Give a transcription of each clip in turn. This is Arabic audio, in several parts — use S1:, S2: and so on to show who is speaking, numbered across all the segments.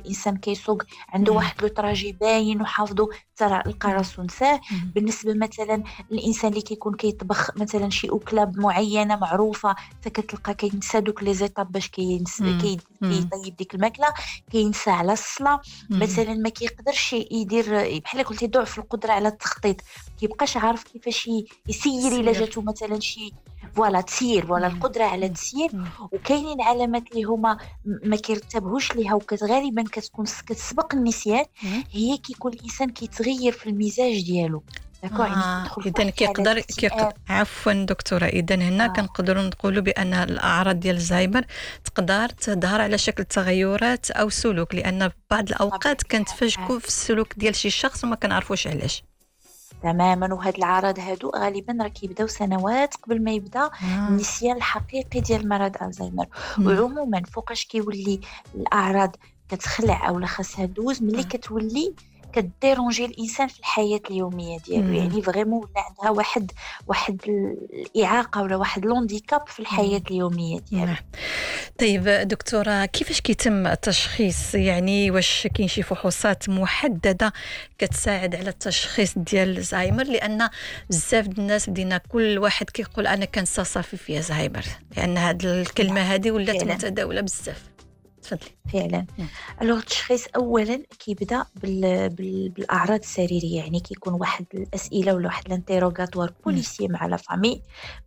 S1: الانسان كيسوق عنده واحد لو تراجي باين وحافظه ترى لقى راسو نساه. بالنسبه مثلا الانسان اللي كيكون كيطبخ مثلا شي اكله معينه معروفه، فكتلقى كينسى دوك لي زيتاب باش كيطيب ديك الماكله، كينسى على الصلاه مثلا، ما كيقدرش يدير بحال قلتي ضعف القدره على التخطيط، كيبقاش عارف كيفاش يسير الا جاتو مثلا شي فوالا تسير ولا القدره على التسيير. وكاينين علامات اللي هما ما كيرتبهوش ليها غالبا كتكون كتسبق النسيان، هي كيكون الانسان كيتغير في المزاج ديالو.
S2: اذا عفوا دكتوره، اذا هنا كنقدروا نقولوا بان الاعراض ديال الزهايمر تقدر تظهر على شكل تغيرات او سلوك، لان بعض الاوقات كنتفاجئوا في السلوك ديال شي شخص وما كنعرفوش علاش.
S1: تماما. وهاد الأعراض هادو غالبا راه كيبداو سنوات قبل ما يبدا النسيان الحقيقي ديال مرض الزهايمر. وعموما فوقاش كيولي الأعراض كتخلع او خاصها دوز ملي كتولي كديرونجي الانسان في الحياه اليوميه ديالو، يعني فريمون ولا عندها واحد الاعاقه ولا واحد لونديكاب في الحياه اليوميه ديالو.
S2: طيب دكتوره، كيفاش كيتم التشخيص؟ يعني واش كاين شي فحوصات محدده كتساعد على التشخيص ديال الزهايمر؟ لان بزاف د الناس بدينا كل واحد كيقول انا كنسى صافي فيا زهايمر، لان هاد الكلمه هذه ولات متداوله بزاف.
S1: فعلا. الوغ التشخيص اولا كيبدا بالاعراض السريريه، يعني كيكون واحد الاسئله ولا واحد الانتيروغاتوار بوليسي مع لا فامي،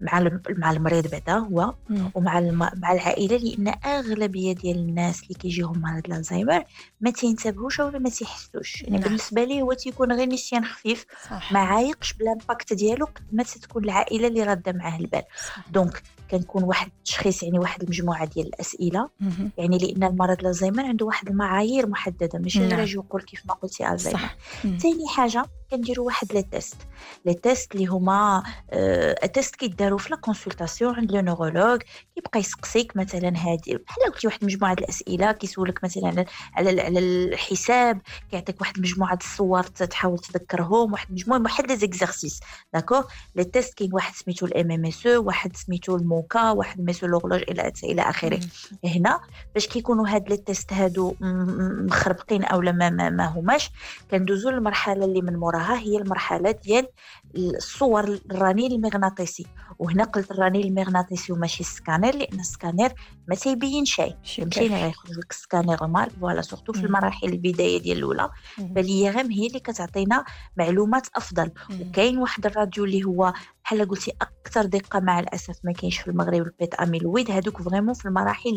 S1: مع المريض بعدا هو ومع مع العائله، لان اغلبيه ديال الناس اللي كيجيهم مرض الزهايمر ما تينتبهوش ولا ما تيحسوش. يعني بالنسبه ليه هو تيكون غير نسيان خفيف، ما عايقش بالامباكت ديالو قد ما تكون العائله اللي راده معاه البال. دونك كنكون واحد التشخيص، يعني واحد المجموعه ديال الاسئله، يعني لان المرض الزهايمر عنده واحد المعايير محدده، ماشي غير يجي يقول كيف ما قلتي الزهايمر. ثاني حاجه كنديروا واحد لي تيست اللي هما تيست كيداروا في لا كونسلطاسيون عند لو نورولوج، كيبقى يسقسيك مثلا هادي بحال قلتي واحد مجموعه الاسئله، كيسولك مثلا على الحساب، كيعطيك واحد مجموعه الصور تحاول تذكرهم، واحد مجموعه واحد لي زيكزارسيس. داكور. لي تيست كاين واحد سميتو الام ام اس، واحد سميتو الموكا، واحد سميتو لوغلوج الى اخره. هنا باش كيكونوا هاد لي تيست هادو مخربقين او ما هماش، كندوزو للمرحله اللي من موراها، هي المرحله ديال الصور الرنين المغناطيسي. وهنا قلت الرنين المغناطيسي وماشي السكانير، لان السكانير ما تيبين شيء، فهمتيني؟ غيخرج لك السكانير مال فوالا، سورتو في المراحل البدايه ديال الاولى، فهي غير هي اللي كتعطينا معلومات افضل. وكاين واحد الراديو اللي هو بحال قلتي اكثر دقه، مع الاسف ما كاينش في المغرب، البيت اميلويد، هذوك فريمون في المراحل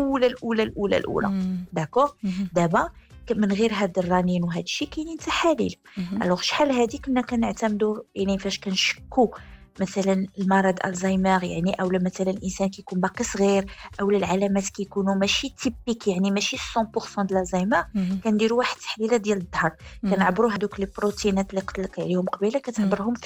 S1: الاولى. داكور. دابا من غير هاد الرنين وهاد الشيء كاينين تحاليل. الوغ شحال هادي كنا كنعتمدوا يعني فاش كنشكو مثلا المرض الزهايمر، يعني او مثلا الانسان كيكون باقي صغير، او العلامات كيكونوا ماشي تيبيك، يعني ماشي 100% ديال الزهايمر، كنديروا واحد التحليله ديال الظهر، كنعبروا هذوك لي بروتينات اللي قلت لك عليهم قبيله، كتعبرهم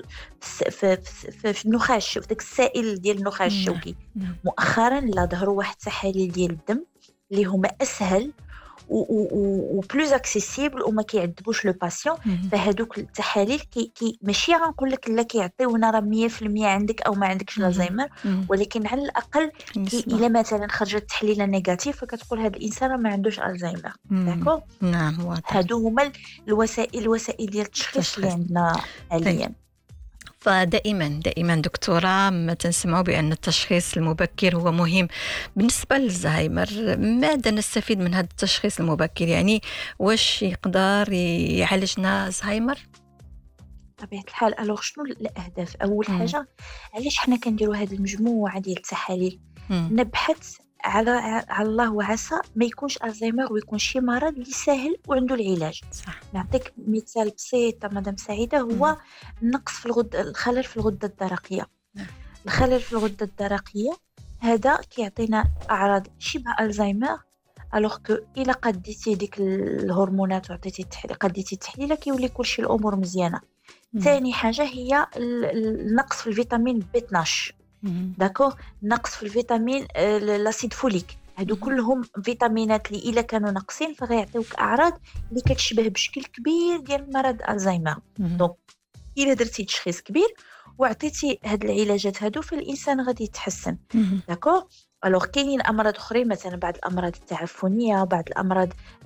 S1: في النخاع، في داك السائل ديال النخاع الشوكي. مؤخرا لا ظهروا واحد التحاليل ديال الدم اللي هما اسهل و بلوز اكسيسيبل وما كيعذبوش لو باسيون. فهادوك التحاليل ماشي غنقول لك لا كيعطيونا راه 100% عندك او ما عندكش الزهايمر، ولكن على الاقل الا مثلا خرجت تحليله نيجاتيف فكتقول هذا الانسان ما عندوش الزهايمر. داكو.
S2: نعم واضح.
S1: هادو هما الوسائل ديال التشخيص اللي عندنا حاليا.
S2: فدائما دكتورة ما تنسمعوا بأن التشخيص المبكر هو مهم بالنسبة للزهايمر. ماذا نستفيد من هذا التشخيص المبكر؟ يعني واش يقدر يعالجنا زهايمر؟
S1: بطبيعة الحال. ألوغ شنو الأهداف؟ أول حاجة علاش حنا كنديروا هذه المجموعة ديال التحاليل؟ نبحث على الله وعسى ما يكونش الزهايمر ويكون شي مرض اللي سهل وعنده العلاج.
S2: صح.
S1: نعطيك مثال بسيط مدام سعيدة، هو النقص في الغدة، الخلل في الغدة الدرقية. الخلل في الغدة الدرقية هذا كيعطينا أعراض شبه الزهايمر، الوغ كو إلا قديتي ديك الهرمونات وعطيتي قديتي التحليله كيولي كلشي الأمور مزيانة. ثاني حاجة هي النقص في الفيتامين B12. داكور. نقص في الفيتامين الاسيد فوليك، هادو كلهم فيتامينات اللي الا كانوا ناقصين فغيعطيوك اعراض اللي كتشبه بشكل كبير ديال مرض الزهايمر. دونك الا درتي تشخيص كبير وعطيتي هاد العلاجات هادو فالانسان غادي يتحسن. داكور. الوغ كاينين امراض اخرين، مثلا بعض الامراض التعفنيه، بعض الامراض